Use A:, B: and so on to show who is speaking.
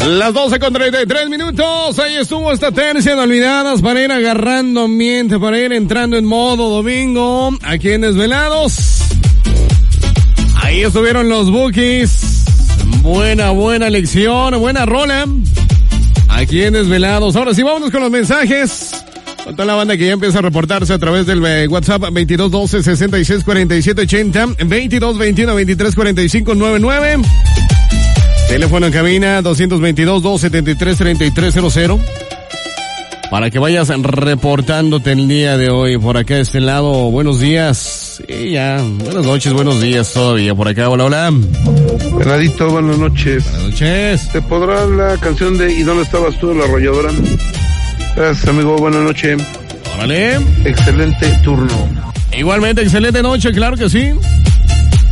A: Las 12:33. Ahí estuvo esta tercia de olvidadas para ir agarrando ambiente, para ir entrando en modo domingo aquí en Desvelados. Ahí estuvieron los Bookies. Buena lección, buena rola. Aquí en Desvelados. Ahora sí, vámonos con los mensajes. Con toda la banda que ya empieza a reportarse a través del WhatsApp 2212-664780, 2221-234599. Teléfono en cabina 222-273-3300. Para que vayas reportándote el día de hoy. Por acá de este lado, buenos días. Sí, ya, buenas noches, buenos días todavía. Por acá, hola.
B: Venadito, buenas noches.
A: Buenas noches.
B: ¿Te podrá la canción de ¿Y dónde estabas tú en la arrolladora? Gracias, amigo, buenas noches.
A: Órale.
B: Excelente turno.
A: Igualmente, excelente noche, claro que sí.